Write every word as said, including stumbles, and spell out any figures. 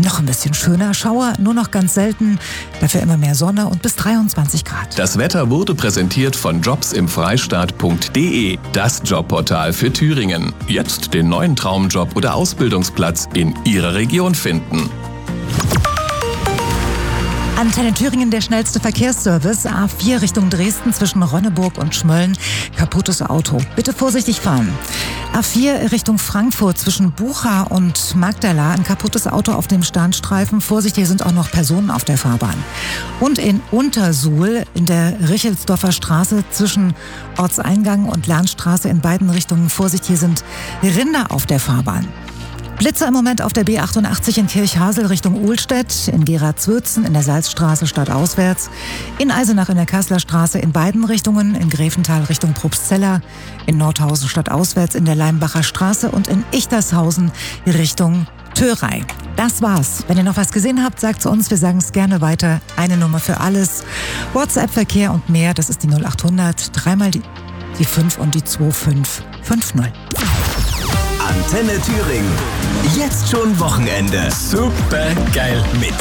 Noch ein bisschen schöner. Schauer nur noch ganz selten. Dafür immer mehr Sonne und bis dreiundzwanzig Grad. Das Wetter wurde präsentiert von jobs im freistaat punkt de, das Jobportal für Thüringen. Jetzt den neuen Traumjob oder Ausbildungsplatz in Ihrer Region finden. Antenne Thüringen, der schnellste Verkehrsservice. A vier Richtung Dresden zwischen Ronneburg und Schmölln. Kaputtes Auto. Bitte vorsichtig fahren. A vier Richtung Frankfurt zwischen Bucha und Magdala. Ein kaputtes Auto auf dem Standstreifen. Vorsicht, hier sind auch noch Personen auf der Fahrbahn. Und in Untersuhl in der Richelsdorfer Straße zwischen Ortseingang und Lahnstraße in beiden Richtungen. Vorsicht, hier sind Rinder auf der Fahrbahn. Blitzer im Moment auf der B achtundachtzig in Kirchhasel Richtung Ohlstedt, in Gera-Zwürzen, in der Salzstraße stadtauswärts, in Eisenach in der Kasseler Straße in beiden Richtungen, in Grevental Richtung Probstzella, in Nordhausen stadtauswärts in der Leimbacher Straße und in Ichtershausen Richtung Thörei. Das war's. Wenn ihr noch was gesehen habt, sagt zu uns, wir sagen es gerne weiter. Eine Nummer für alles. WhatsApp-Verkehr und mehr, das ist die null achthundert, dreimal die, die fünf und die zwei fünf fünf null. Antenne Thüringen. Jetzt schon Wochenende. Super geil. Mit